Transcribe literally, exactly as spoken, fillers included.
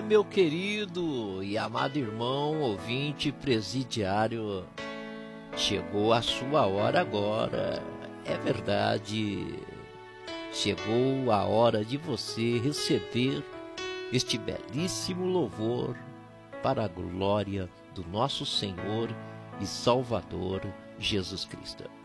meu querido e amado irmão, ouvinte presidiário, chegou a sua hora agora, é verdade. Chegou a hora de você receber este belíssimo louvor para a glória do nosso Senhor e Salvador Jesus Cristo.